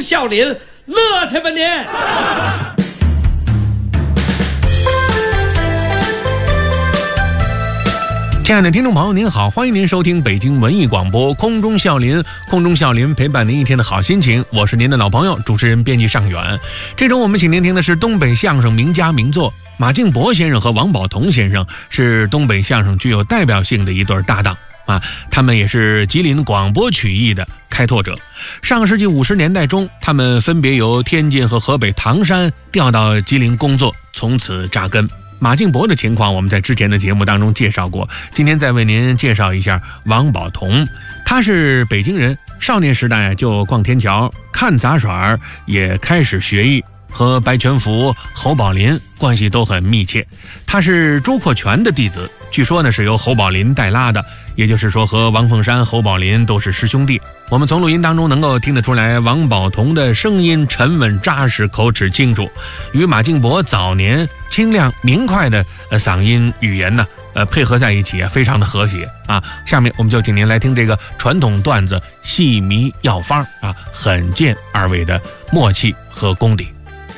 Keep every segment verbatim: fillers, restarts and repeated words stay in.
笑林，乐去吧您！ 亲爱的听众朋友您好，欢迎您收听北京文艺广播空中笑林，空中笑林陪伴您一天的好心情，我是您的老朋友主持人编辑尚远。这周我们请您听的是东北相声名家名作，马敬博先生和王宝同先生是东北相声具有代表性的一对搭档啊，他们也是吉林广播曲艺的开拓者。上个世纪五十年代中，他们分别由天津和河北唐山调到吉林工作，从此扎根。马敬博的情况我们在之前的节目当中介绍过，今天再为您介绍一下王宝同。他是北京人，少年时代就逛天桥看杂耍，也开始学艺，和白全福、侯宝林关系都很密切。他是朱阔全的弟子，据说呢是由侯宝林带拉的，也就是说和王凤山、侯宝林都是师兄弟。我们从录音当中能够听得出来，王宝同的声音沉稳扎实，口齿清楚，与马敬博早年清亮明快的呃嗓音语言呢呃配合在一起啊，非常的和谐啊。下面我们就请您来听这个传统段子戏迷药方啊，很见二位的默契和功底。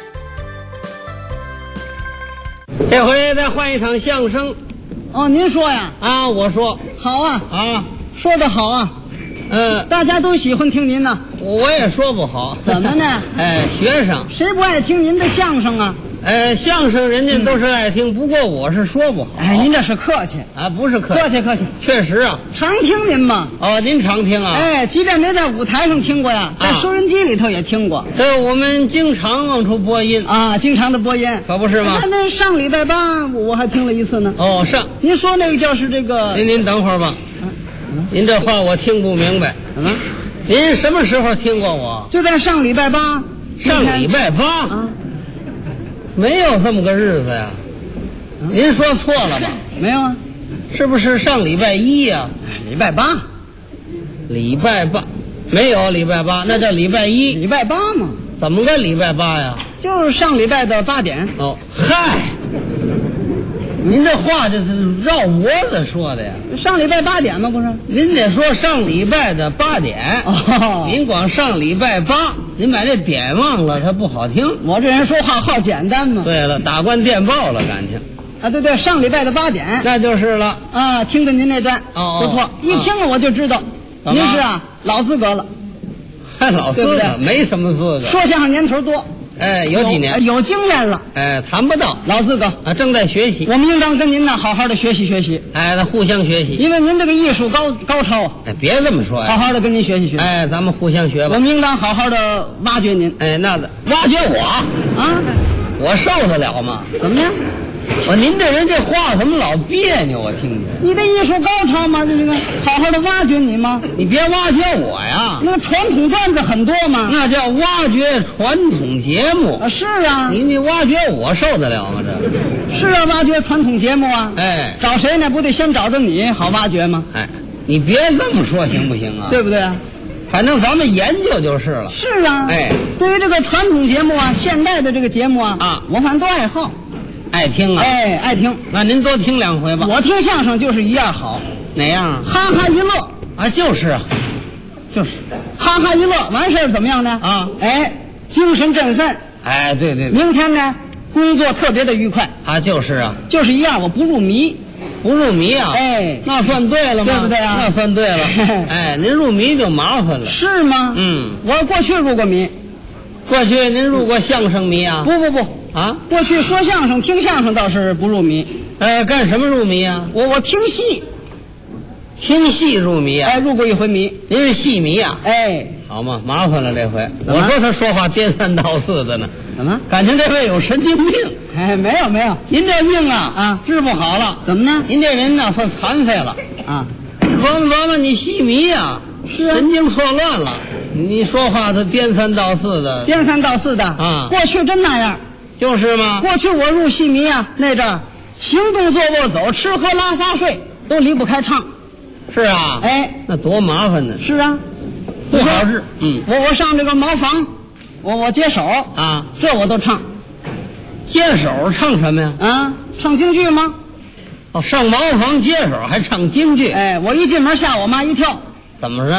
这回再换一场相声。 哦，您说呀？ 啊，我说好啊， 啊， 说得好啊， 嗯， 大家都喜欢听您呢。 我也说不好。 怎么呢？ 哎，学生， 谁不爱听您的相声啊？ 哎，相声人家都是爱听，嗯、不过我是说不好。 哎，您这是客气啊，不是客气， 客气客气。 确实啊， 常听您嘛。 哦，您常听啊？ 哎，即便没在舞台上听过呀，在收音机里头也听过。 对，我们经常往出播音啊，经常的播音， 可不是吗？ 那那上礼拜八我还听了一次呢。 哦，上。 您说那个就是这个？ 您您等会儿吧。嗯、您这话我听不明白。 怎么？ 您什么时候听过我？ 就在上礼拜八。 上礼拜八啊。 没有这么个日子呀，嗯、您说错了吧？ 没有啊， 是不是上礼拜一呀？ 礼拜八， 礼拜八，没有礼拜八，那叫礼拜一。 礼拜八嘛？ 怎么个礼拜八呀？ 就是上礼拜的八点。 哦，嗨，您这话这是绕脖子说的呀？ 上礼拜八点吗？不是？ 您得说上礼拜的八点。 哦， 您光上礼拜八。您把这点忘了，它不好听。 我这人说话好简单嘛。 对了，打官电报了，感情。 啊，对对，上礼拜的八点， 那就是了。 啊，听着您那段， 哦， 不错，一听了我就知道， 哦、 您是啊老资格了。 还老资格？没什么资格。 说相声年头多。 哎，有几年？ 有, 有经验了。 哎，谈不到老资格啊，正在学习。 我们应当跟您呢好好的学习学习。 哎，那互相学习。 因为您这个艺术高高超啊。 哎，别这么说呀。 好好的跟您学习学习。 哎，咱们互相学吧。 我们应当好好的挖掘您。 哎，那挖掘我啊， 我受得了吗？ 怎么样？ 我您这人这话怎么老别扭？我听着。 你的艺术高超吗？这个好好的挖掘你吗？ 你别挖掘我呀。 那个传统段子很多吗？ 那叫挖掘传统节目啊。是啊。 你你挖掘我受得了吗？这是啊，挖掘传统节目啊。 哎， 找谁呢？不得先找着你好挖掘吗？ 哎，你别这么说行不行啊？ 对不对啊？ 反正咱们研究就是了。 是啊。 哎， 对于这个传统节目啊，现代的这个节目啊， 啊， 我反正都爱好。 爱听啊！ 哎，爱听。 那您多听两回吧。 我听相声就是一样好。 哪样？ 哈哈一乐啊，就是啊，就是哈哈一乐，完事儿怎么样呢？ 啊， 哎，精神振奋。 哎，对对对。 明天呢，工作特别的愉快。 啊，就是啊， 就是一样，我不入迷， 不入迷啊。 哎， 那算对了吗？ 对不对啊？ 那算对了。哎，您入迷就麻烦了。 是吗？ 嗯， 我过去入过迷。 过去您入过相声迷啊？ 不不不。 啊， 过去说相声、听相声倒是不入迷， 呃，干什么入迷啊？ 我我听戏， 听戏入迷啊？ 哎，入过一回迷。 您是戏迷啊？ 哎， 好嘛，麻烦了这回。我说他说话颠三倒四的呢。 怎么？ 感情这位有神经病？ 哎，没有没有， 您这病啊啊治不好了。 怎么呢？ 您这人呢算残废了啊！ 琢磨琢磨，你戏迷啊， 是啊， 神经错乱了。你说话他颠三倒四的， 颠三倒四的啊！ 过去真那样。 就是吗？ 过去我入戏迷啊，那阵儿行动坐卧走，吃喝拉撒睡都离不开唱。 是啊， 哎， 那多麻烦呢。 是啊， 不好治。嗯， 我我上这个茅房，我我接手啊， 这我都唱。 接手唱什么呀？ 啊，唱京剧吗？ 哦，上茅房接手还唱京剧？ 哎，我一进门吓我妈一跳。 怎么着？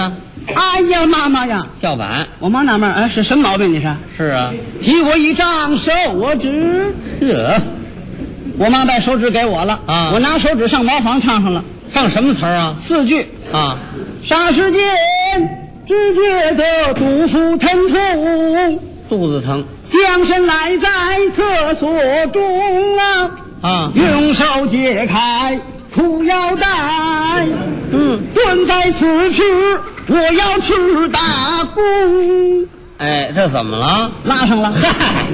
哎呀，妈妈呀！ 叫板我忙纳闷，哎，是什么毛病？你是？ 是啊， 给我一张手指。 呵， 我妈把手指给我了啊我拿手指上茅房唱上了唱什么词儿啊？ 四句。 啊， 霎时间，只觉得肚腹疼痛， 肚子疼将身赖在厕所中啊， 啊， 用手解开裤腰带， 嗯， 蹲在此时，我要吃大功。 哎，这怎么了？ 拉上了， 嗨，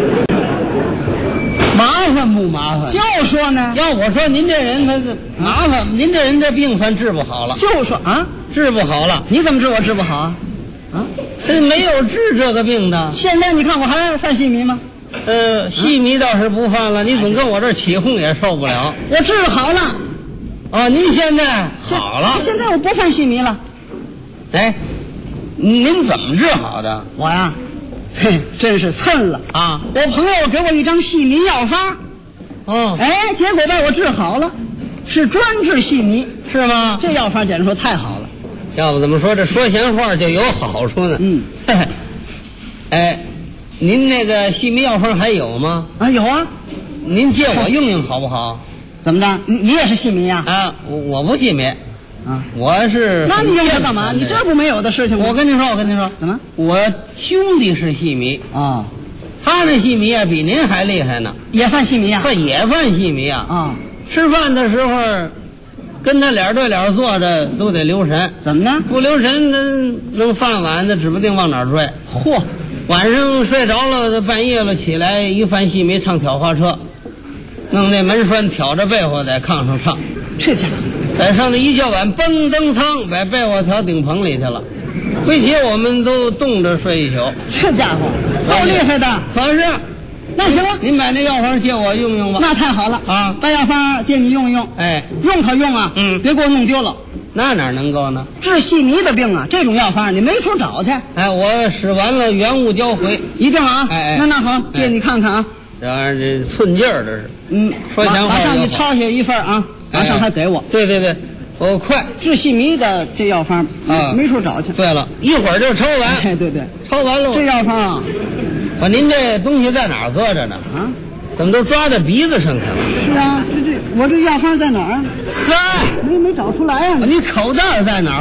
麻烦不麻烦？ 就说呢， 要我说，您这人他这麻烦，您这人这病算治不好了， 就说啊， 治不好了， 你怎么治我治不好啊？啊， 这没有治这个病的。 现在你看我还犯细迷吗？ 呃，细迷倒是不犯了，你总跟我这儿起哄也受不了。 我治好了， 哦，您现在好了？ 现在我不犯细迷了。 哎，您怎么治好的？ 我呀，嘿，真是蹭了啊！ 我朋友给我一张细迷药方， 哦， 哎，结果把我治好了，是专治细迷， 是吗？ 这药方简直说太好了。 要不怎么说这说闲话就有好处呢？ 嗯， 嘿嘿，哎，您那个细迷药方还有吗？ 啊，有啊， 您借我用用好不好？ 怎么着？你你也是细迷呀？ 啊，我我不细迷， 啊， 我是。 那你用它干嘛？你很健康的这不没有的事情吗？ 我跟您说，我跟您说， 怎么？ 我兄弟是细迷， 啊， 他那细迷啊比您还厉害呢， 也犯细迷呀？ 他也犯细迷啊。 啊， 吃饭的时候，跟他脸对脸坐着都得留神， 怎么呢？ 不留神能能饭碗，那指不定往哪儿拽。 嚯， 晚上睡着了，半夜了起来一犯细迷唱挑花车，弄那门栓挑着被窝在炕上唱， 这家伙在上头一觉晚蹦蹬仓把被窝挑顶棚里去了，回起我们都冻着睡一宿。 这家伙够厉害的。 可是， 那行了， 您把那药方借我用用吧。 那太好了啊把药方借你用一用， 哎， 用可用啊， 嗯别给我弄丢了。 那哪能够呢？ 治细迷的病啊，这种药方你没处找去， 哎，我使完了原物交回， 一定啊。 哎哎那那好，借你看看啊。 这玩意儿这寸劲儿这是。 嗯， 说闲话马上你就好抄下一份啊，马上还给我。 对对对，我快。 治细迷的这药方啊没处找去。 对了，一会儿就抽完， 哎，对对， 抽完了我。 这药方啊我您这东西在哪儿搁着呢？ 啊， 怎么都抓在鼻子上去了？ 是啊，这这我这药方在哪儿啊？ 嗨， 没没找出来啊。 你口袋在哪儿？